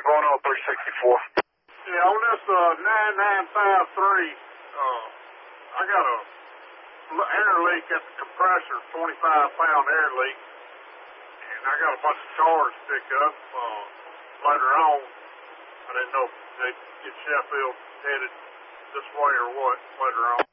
going on 364. Yeah, on this 9953, I got a air leak at the compressor, 25-pound air leak, and I got a bunch of cars to pick up later on. I didn't know if they'd get Sheffield headed this way or what later on.